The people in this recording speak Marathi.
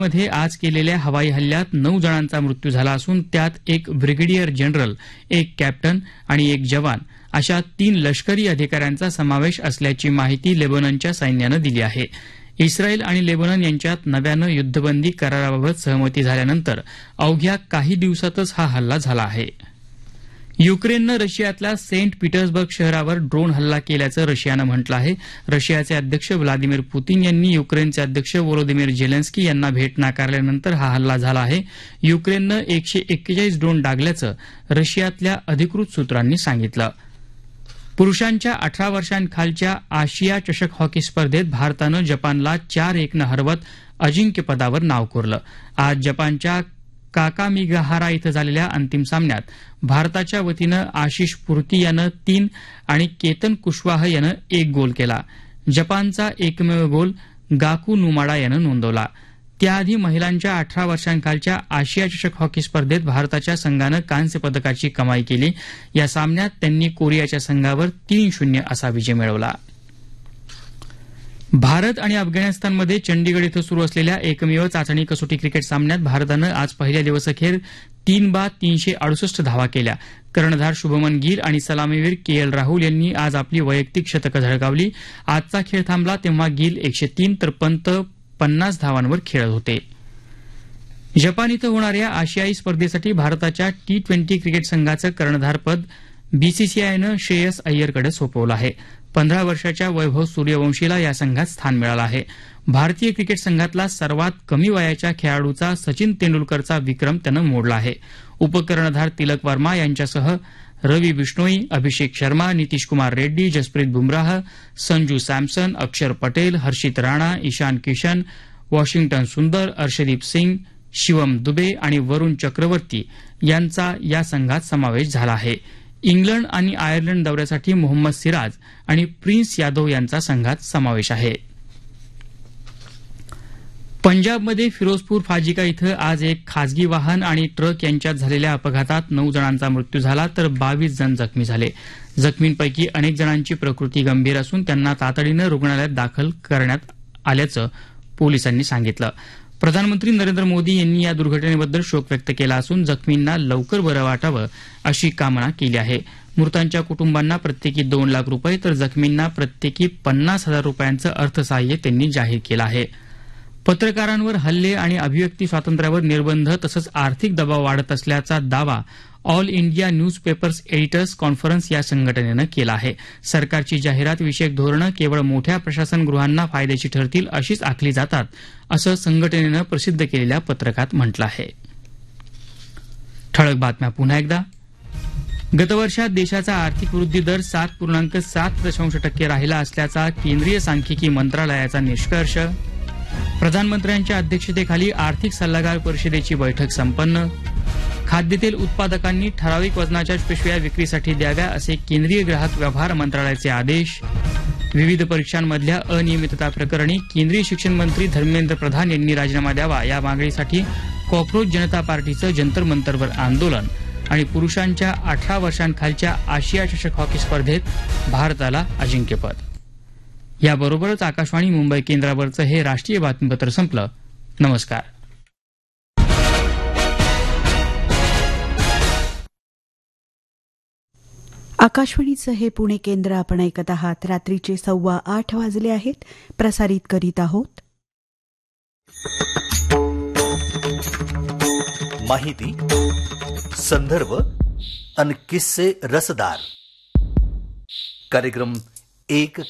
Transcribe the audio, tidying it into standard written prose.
मध्ये आज केलेल्या हवाई हल्ल्यात 9 जणांचा मृत्यू झाला असून त्यात एक ब्रिगेडियर जनरल, एक कॅप्टन आणि एक जवान अशा 3 लष्करी अधिकाऱ्यांचा समावेश असल्याची माहिती लेबननच्या सैन्यानं दिली आहे. इस्रायल आणि लेबनन यांच्यात नव्यानं युद्धबंदी कराराबाबत सहमती झाल्यानंतर अवघ्या काही दिवसातच हा हल्ला झाला आहे. युक्रेननं रशियातल्या सेंट पीटर्सबर्ग शहरावर ड्रोन हल्ला केल्याचं रशियानं म्हटलं आहे. रशियाचे अध्यक्ष व्लादिमीर पुतीन यांनी युक्रेनचे अध्यक्ष व्लोदिमीर झेलेन्स्की यांना भेट नाकारल्यानंतर हा हल्ला झाला आहे. युक्रेननं 141 ड्रोन डागल्याचं रशियातल्या अधिकृत सूत्रांनी सांगितलं. पुरुषांच्या 18 वर्षांखालच्या आशिया चषक हॉकी स्पर्धेत भारतानं जपानला 4-1 हरवत अजिंक्यपदावर नाव कोरलं. आज जपानच्या काकामिगाहारा इथं झालेल्या अंतिम सामन्यात भारताच्या वतीनं आशिष पुर्ती यानं 3 आणि केतन कुशवाह यानं 1 गोल केला. जपानचा एकमेव गोल गाकू नुमाडा यानं नोंदवला. त्याआधी महिलांच्या 18 वर्षांखालच्या आशिया चषक हॉकी स्पर्धेत भारताच्या संघानं कांस्य पदकाची कमाई केली. या सामन्यात त्यांनी कोरियाच्या संघावर 3-0 असा विजय मिळवला. भारत आणि अफगाणिस्तानमध्ये चंडीगड इथं सुरू असलेल्या एकमेव चाचणी कसोटी क्रिकेट सामन्यात भारतानं आज पहिल्या दिवसअखेर 368 धावा केल्या. कर्णधार शुभमन गिल आणि सलामीवीर केएल राहुल यांनी आज आपली वैयक्तिक शतकं झळकावली. आजचा खेळ थांबला तेव्हा गिल 103 तर पंत 50 धावांवर खेळत होते. जपान इथं होणाऱ्या आशियाई स्पर्धेसाठी भारताच्या T20 क्रिकेट संघाचं कर्णधारपद बीसीसीआयनं श्रेयस अय्यरकडे सोपवलं आहे. 15 वर्षाच्या वैभव सूर्यवंशीला या संघात स्थान मिळालं आहे. भारतीय क्रिकेट संघातला सर्वात कमी वयाच्या खेळाडूचा सचिन तेंडुलकरचा विक्रम त्यानं मोडला आहे. उपकर्णधार तिलक वर्मा यांच्यासह रवी बिश्नोई, अभिषेक शर्मा, नितीश कुमार रेड्डी, जसप्रीत बुमराह, संजू सॅमसन, अक्षर पटेल, हर्षित राणा, ईशान किशन, वॉशिंग्टन सुंदर, अर्शदीप सिंग, शिवम दुबे आणि वरुण चक्रवर्ती यांचा या संघात समावेश झाला आहे. इंग्लंड आणि आयर्लंड दौऱ्यासाठी मोहम्मद सिराज आणि प्रिन्स यादव यांचा संघात समावेश आहे. पंजाबमध्ये फिरोजपूर फाजिका इथं आज एक खासगी वाहन आणि ट्रक यांच्यात झालेल्या अपघातात 9 जणांचा मृत्यू झाला तर 22 जण जखमी झाले. जखमींपैकी अनेक जणांची प्रकृती गंभीर असून त्यांना तातडीनं रुग्णालयात दाखल करण्यात आल्याचं पोलिसांनी सांगितलं. प्रधानमंत्री नरेंद्र मोदी यांनी या दुर्घटनेबद्दल शोक व्यक्त केला असून जखमींना लवकर बरं वाटावं अशी कामना केली आहे. मृतांच्या कुटुंबांना प्रत्येकी 2 लाख रुपये तर जखमींना प्रत्येकी 50,000 रुपयांचं अर्थसहाय्य त्यांनी जाहीर केलं आहे. पत्रकारांवर हल्ले आणि अभिव्यक्ती स्वातंत्र्यावर निर्बंध तसंच आर्थिक दबाव वाढत असल्याचा दावा all India news papers editors conference या संघटनेनं केला आहे. सरकारची जाहिरात विषयक धोरणं केवळ मोठ्या प्रशासनगृहांना फायद्याची ठरतील अशीच आखली जातात असं संघटनेनं प्रसिद्ध केलेल्या पत्रकात म्हटलं आहे. ठळक बातम्या पुन्हा एकदा. गतवर्षात देशाचा आर्थिक वृद्धी दर 7.7% राहिला असल्याचा केंद्रीय सांख्यिकी मंत्रालयाचा निष्कर्ष. प्रधानमंत्र्यांच्या अध्यक्षतेखाली आर्थिक सल्लागार परिषदेची बैठक संपन्न. खाद्यतेल उत्पादकांनी ठराविक वजनाच्या पिशव्या विक्रीसाठी द्याव्या असे केंद्रीय ग्राहक व्यवहार मंत्रालयाचे आदेश. विविध परीक्षांमधल्या अनियमितता प्रकरणी केंद्रीय शिक्षण मंत्री धर्मेंद्र प्रधान यांनी राजीनामा द्यावा या मागणीसाठी कॉक्रोच जनता पार्टीचं जंतर मंतरवर आंदोलन. आणि पुरुषांच्या 18 वर्षांखालच्या आशिया चषक हॉकी स्पर्धेत भारताला अजिंक्यपद. याबरोबरच आकाशवाणी मुंबई केंद्रावरचं हे राष्ट्रीय बातमीपत्र संपलं. नमस्कार. आकाशवाणीचं हे पुणे केंद्र आपण ऐकत आहात. रात्रीचे 8:15 वाजले आहेत. प्रसारित करीत आहोत माहिती, संदर्भ आणि किस्से रसदार. कार्यक्रम एक